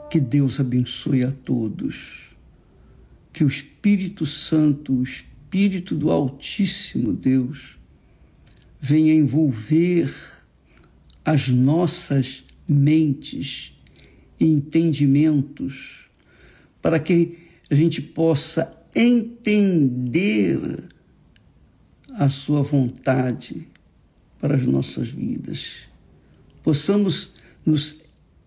Que Deus abençoe a todos. Que o Espírito Santo, o Espírito do Altíssimo Deus, venha envolver as nossas mentes e entendimentos para que a gente possa entender a sua vontade para as nossas vidas. Possamos nos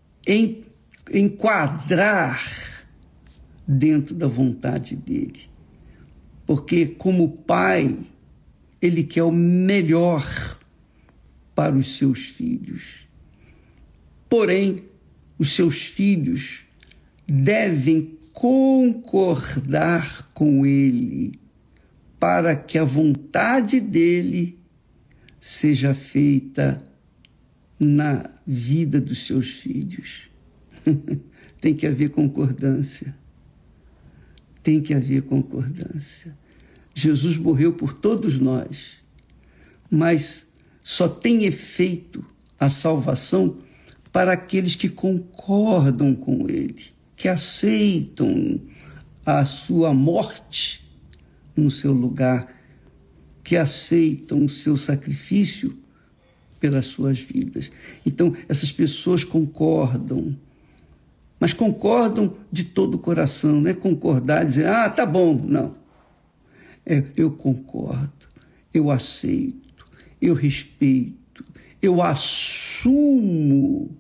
enquadrar dentro da vontade dele. Porque, como pai, ele quer o melhor para os seus filhos. Porém, os seus filhos devem concordar com ele para que a vontade dele seja feita na vida dos seus filhos. Tem que haver concordância. Tem que haver concordância. Jesus morreu por todos nós, mas só tem efeito a salvação para aqueles que concordam com ele, que aceitam a sua morte no seu lugar, que aceitam o seu sacrifício pelas suas vidas. Então, essas pessoas concordam, mas concordam de todo o coração, não é concordar e dizer, tá bom, não. Eu concordo, eu aceito, eu respeito, eu assumo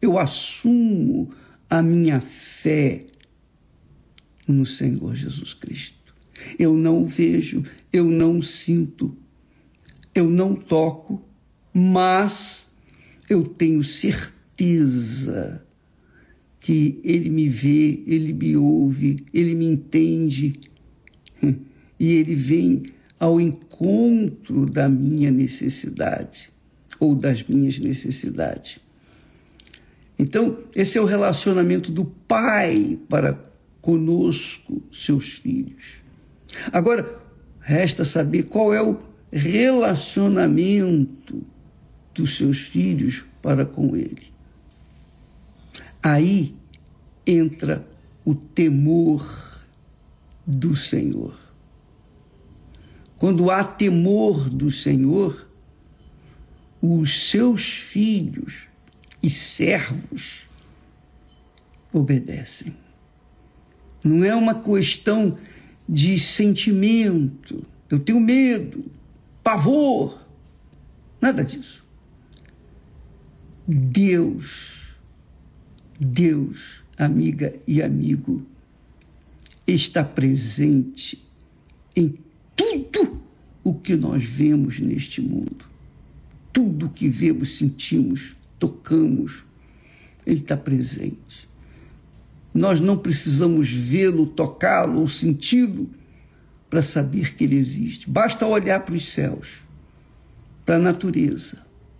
a minha fé no Senhor Jesus Cristo. Eu não vejo, eu não sinto, eu não toco, mas eu tenho certeza que Ele me vê, Ele me ouve, Ele me entende e Ele vem ao encontro da minha necessidade ou das minhas necessidades. Então, esse é o relacionamento do Pai para conosco, seus filhos. Agora, resta saber qual é o relacionamento dos seus filhos para com Ele. Aí entra o temor do Senhor. Quando há temor do Senhor, os seus filhos e servos obedecem. Não é uma questão de sentimento, eu tenho medo, pavor, nada disso. Deus, amiga e amigo, está presente em tudo o que nós vemos neste mundo. Tudo que vemos, sentimos, tocamos, Ele está presente. Nós não precisamos vê-lo, tocá-lo ou senti-lo para saber que Ele existe. Basta olhar para os céus, para a natureza,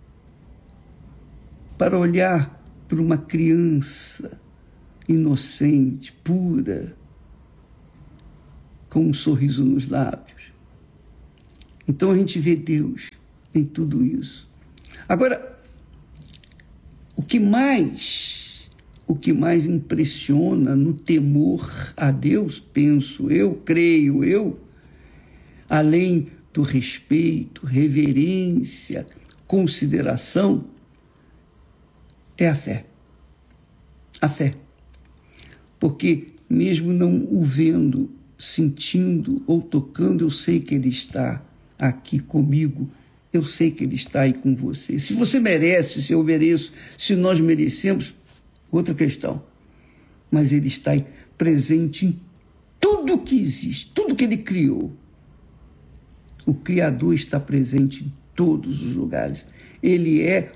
para olhar para uma criança inocente, pura, com um sorriso nos lábios. Então a gente vê Deus em tudo isso. Agora, o que mais impressiona no temor a Deus, penso eu, creio eu, além do respeito, reverência, consideração, é a fé. A fé. Porque mesmo não o vendo, sentindo ou tocando, eu sei que Ele está aqui comigo, eu sei que Ele está aí com você. Se você merece, se eu mereço, se nós merecemos, outra questão. Mas Ele está aí presente em tudo que existe, tudo que Ele criou. O Criador está presente em todos os lugares. Ele é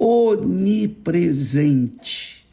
onipresente,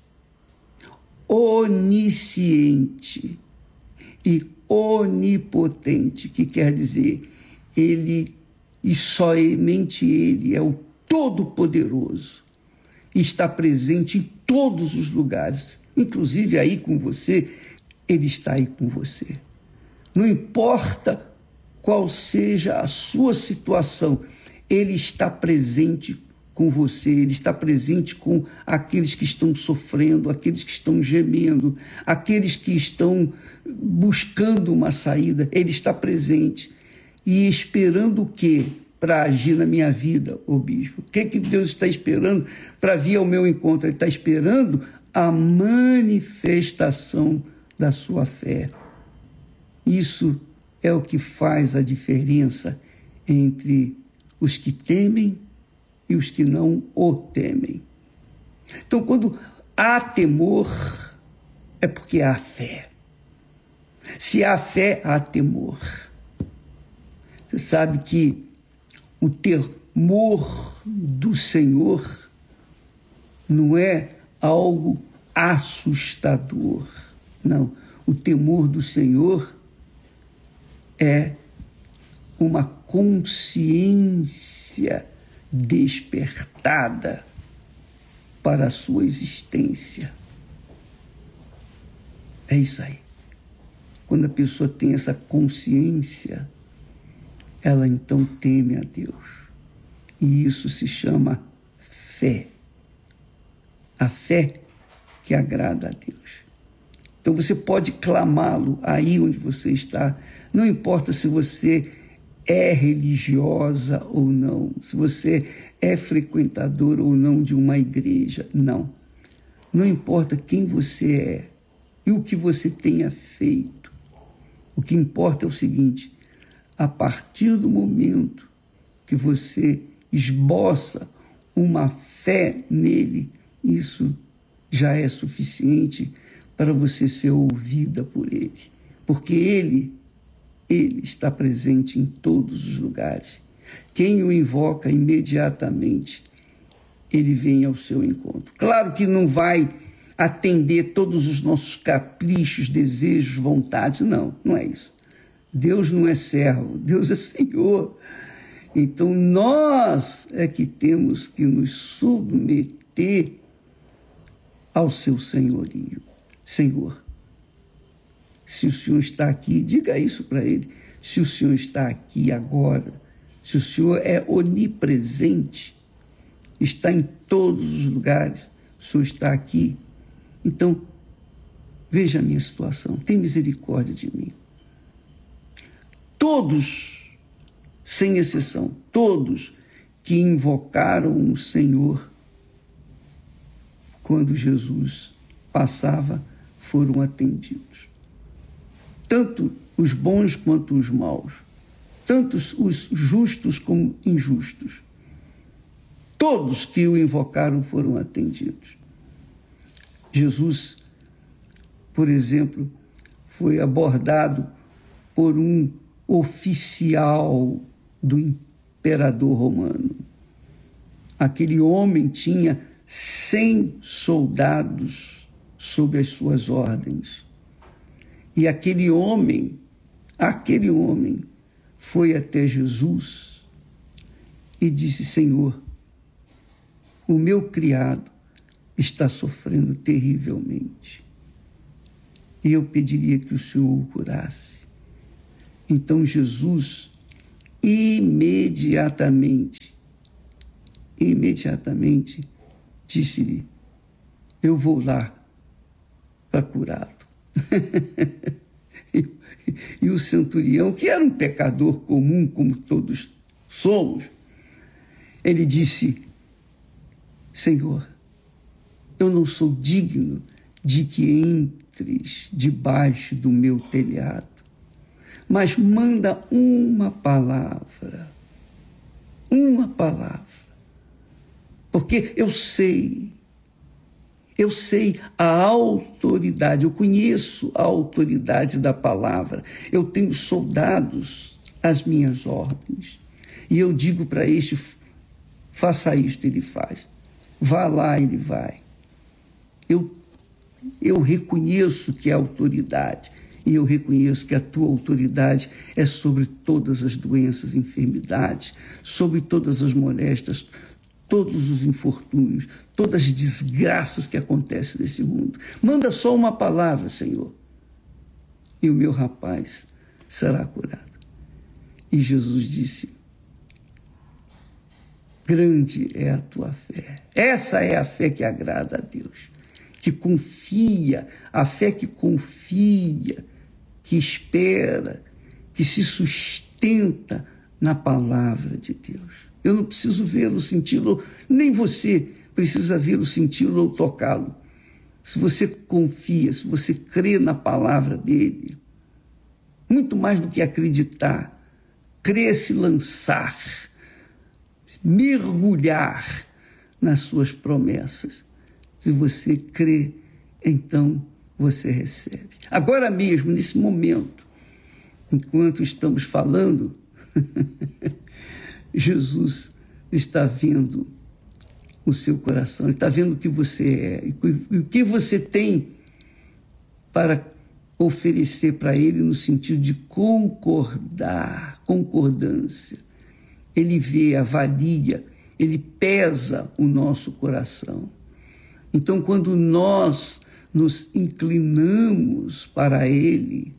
onisciente e onipotente, que quer dizer, Ele e somente Ele é o Todo-Poderoso. E está presente em todos os lugares, inclusive aí com você, Ele está aí com você. Não importa qual seja a sua situação, Ele está presente com você, Ele está presente com aqueles que estão sofrendo, aqueles que estão gemendo, aqueles que estão buscando uma saída. Ele está presente e esperando o quê para agir na minha vida, ô bispo? O que Deus está esperando para vir ao meu encontro? Ele está esperando a manifestação da sua fé. Isso é o que faz a diferença entre os que temem e os que não o temem. Então, quando há temor, é porque há fé. Se há fé, há temor. Você sabe que o temor do Senhor não é algo assustador. Não, o temor do Senhor é uma consciência despertada para a sua existência. É isso aí. Quando a pessoa tem essa consciência, ela então teme a Deus. E isso se chama fé. A fé que agrada a Deus. Então você pode clamá-lo aí onde você está. Não importa se você é religiosa ou não, se você é frequentador ou não de uma igreja. Não. Não importa quem você é e o que você tenha feito. O que importa é o seguinte: a partir do momento que você esboça uma fé nele, isso já é suficiente para você ser ouvida por ele. Porque ele está presente em todos os lugares. Quem o invoca imediatamente, ele vem ao seu encontro. Claro que não vai atender todos os nossos caprichos, desejos, vontades. Não, não é isso. Deus não é servo, Deus é Senhor. Então nós é que temos que nos submeter ao seu senhorio. Senhor, se o Senhor está aqui, diga isso para ele. Se o Senhor está aqui agora, se o Senhor é onipresente, está em todos os lugares, o Senhor está aqui, então veja a minha situação, tem misericórdia de mim. Todos, sem exceção, todos que invocaram o Senhor quando Jesus passava, foram atendidos. Tanto os bons quanto os maus, tanto os justos como injustos. Todos que o invocaram foram atendidos. Jesus, por exemplo, foi abordado por um oficial do imperador romano. Aquele homem tinha 100 soldados sob as suas ordens. E aquele homem foi até Jesus e disse: Senhor, o meu criado está sofrendo terrivelmente e eu pediria que o Senhor o curasse. Então Jesus imediatamente disse-lhe: eu vou lá para curá-lo. E o centurião, que era um pecador comum, como todos somos, ele disse: Senhor, eu não sou digno de que entres debaixo do meu telhado, mas manda uma palavra, porque eu sei a autoridade, eu conheço a autoridade da palavra. Eu tenho soldados às minhas ordens. E eu digo para este: faça isto, ele faz. Vá lá, ele vai. Eu reconheço que é autoridade. E eu reconheço que a tua autoridade é sobre todas as doenças, enfermidades, sobre todas as moléstias, todos os infortúnios, todas as desgraças que acontecem nesse mundo. Manda só uma palavra, Senhor, e o meu rapaz será curado. E Jesus disse: Grande é a tua fé. Essa é a fé que agrada a Deus, que confia, a fé que confia, que espera, que se sustenta na palavra de Deus. Eu não preciso vê-lo, senti-lo, nem você precisa vê-lo, senti-lo ou tocá-lo. Se você confia, se você crê na palavra dele, muito mais do que acreditar, crer, se lançar, mergulhar nas suas promessas. Se você crê, então você recebe. Agora mesmo, nesse momento, enquanto estamos falando, Jesus está vendo o seu coração, ele está vendo o que você é e o que você tem para oferecer para ele no sentido de concordância. Ele vê, avalia, ele pesa o nosso coração. Então, quando nós nos inclinamos para ele,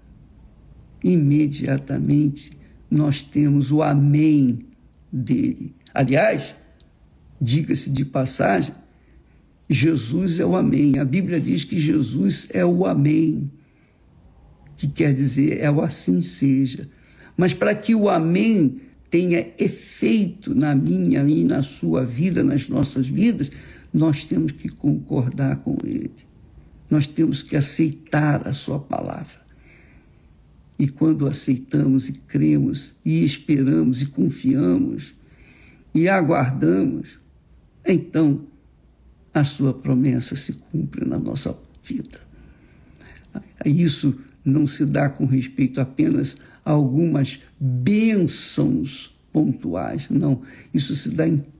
imediatamente nós temos o amém dele. Aliás, diga-se de passagem, Jesus é o amém. A Bíblia diz que Jesus é o amém, que quer dizer é o assim seja. Mas para que o amém tenha efeito na minha e na sua vida, nas nossas vidas, nós temos que concordar com ele. Nós temos que aceitar a sua palavra. E quando aceitamos e cremos e esperamos e confiamos e aguardamos, então a sua promessa se cumpre na nossa vida. Isso não se dá com respeito apenas a algumas bênçãos pontuais, não. Isso se dá em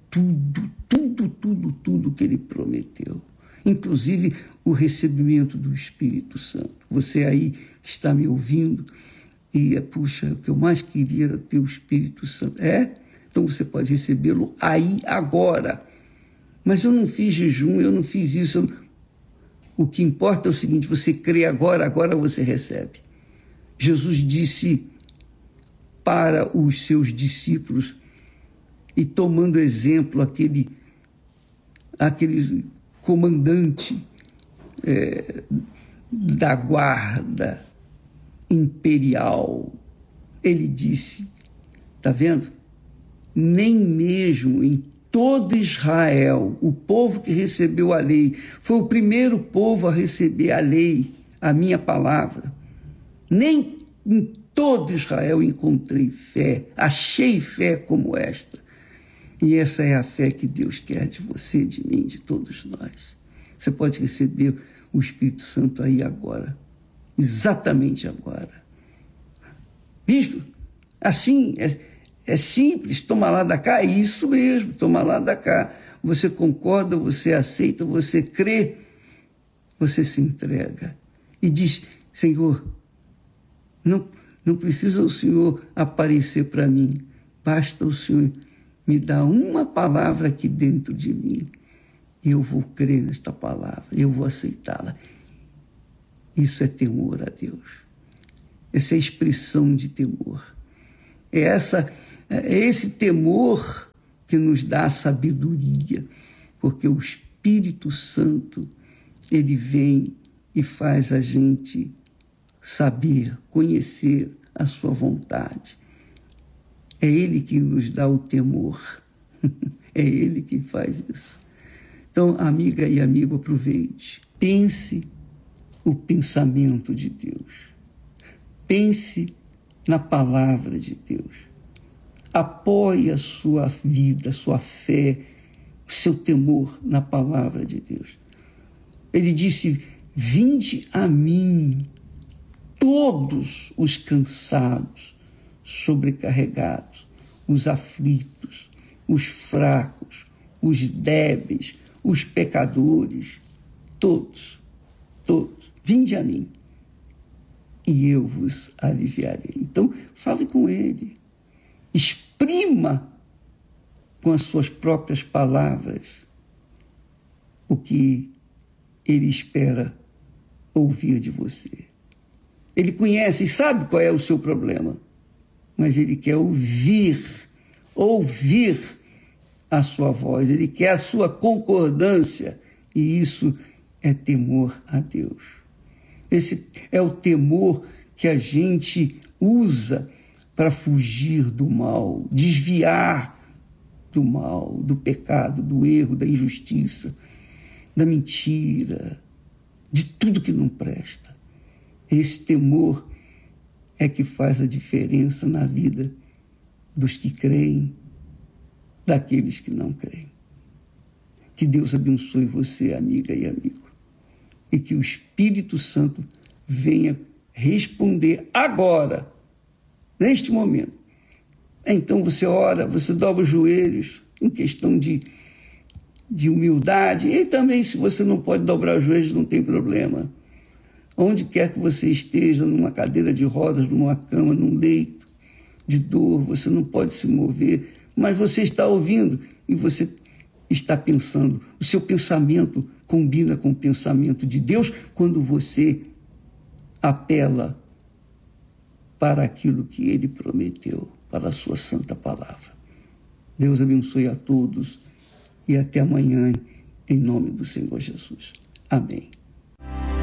tudo que ele prometeu. Inclusive o recebimento do Espírito Santo. Você aí está me ouvindo e, puxa, o que eu mais queria era ter o Espírito Santo. Então você pode recebê-lo aí, agora. Mas eu não fiz jejum, eu não fiz isso. O que importa é o seguinte, você crê agora você recebe. Jesus disse para os seus discípulos, e tomando exemplo aquele comandante da guarda imperial, ele disse, está vendo? Nem mesmo em todo Israel, o povo que recebeu a lei, foi o primeiro povo a receber a lei, a minha palavra. Nem em todo Israel encontrei fé, achei fé como esta. E essa é a fé que Deus quer de você, de mim, de todos nós. Você pode receber o Espírito Santo aí agora, exatamente agora. Bispo, assim, é simples, toma lá da cá, é isso mesmo, toma lá da cá. Você concorda, você aceita, você crê, você se entrega. E diz, Senhor, não precisa o Senhor aparecer para mim, basta o Senhor me dar uma palavra aqui dentro de mim. E eu vou crer nesta palavra, eu vou aceitá-la. Isso é temor a Deus. Essa é a expressão de temor. É esse temor que nos dá a sabedoria, porque o Espírito Santo, ele vem e faz a gente saber, conhecer a sua vontade. É ele que nos dá o temor. É ele que faz isso. Então, amiga e amigo, aproveite. Pense o pensamento de Deus. Pense na palavra de Deus. Apoie a sua vida, a sua fé, o seu temor na palavra de Deus. Ele disse, vinde a mim, todos os cansados, sobrecarregados, os aflitos, os fracos, os débeis, os pecadores, todos, vinde a mim e eu vos aliviarei. Então, fale com ele, exprima com as suas próprias palavras o que ele espera ouvir de você. Ele conhece e sabe qual é o seu problema, mas ele quer ouvir a sua voz, ele quer a sua concordância, e isso é temor a Deus. Esse é o temor que a gente usa para fugir do mal, desviar do mal, do pecado, do erro, da injustiça, da mentira, de tudo que não presta. Esse temor é que faz a diferença na vida dos que creem, daqueles que não creem. Que Deus abençoe você, amiga e amigo, e que o Espírito Santo venha responder agora, neste momento. Então você ora, você dobra os joelhos em questão de humildade, e também se você não pode dobrar os joelhos, não tem problema. Onde quer que você esteja, numa cadeira de rodas, numa cama, num leito de dor, você não pode se mover, mas você está ouvindo e você está pensando. O seu pensamento combina com o pensamento de Deus quando você apela para aquilo que Ele prometeu, para a sua santa palavra. Deus abençoe a todos e até amanhã, em nome do Senhor Jesus. Amém.